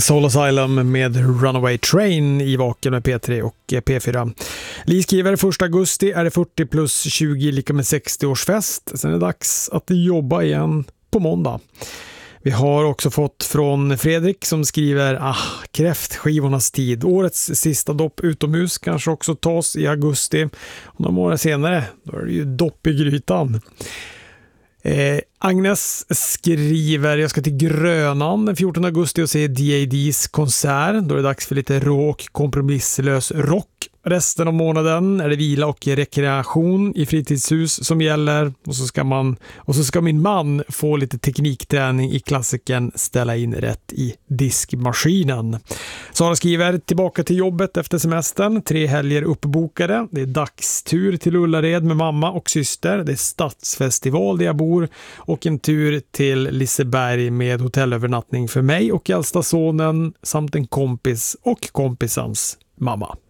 Soul Asylum med Runaway Train i Vaken med P3 och P4. Li skriver 1 augusti är det 40 plus 20 lika med 60-årsfest. Sen är det dags att jobba igen på måndag. Vi har också fått från Fredrik som skriver kräftskivornas tid. Årets sista dopp utomhus kanske också tas i augusti. Och några månader senare då är det ju dopp i grytan. Agnes skriver jag ska till Grönan den 14 augusti och se DADs konsert. Då är det dags för lite rå och kompromisslös rock. Resten av månaden är det vila och rekreation i fritidshus som gäller. Och så ska min man få lite teknikträning i klassiken ställa in rätt i diskmaskinen. Sara skriver tillbaka till jobbet efter semestern. 3 helger uppbokade. Det är dagstur till Ullared med mamma och syster. Det är stadsfestival där jag bor. Och en tur till Liseberg med hotellövernattning för mig och äldsta sonen samt en kompis och kompisans mamma.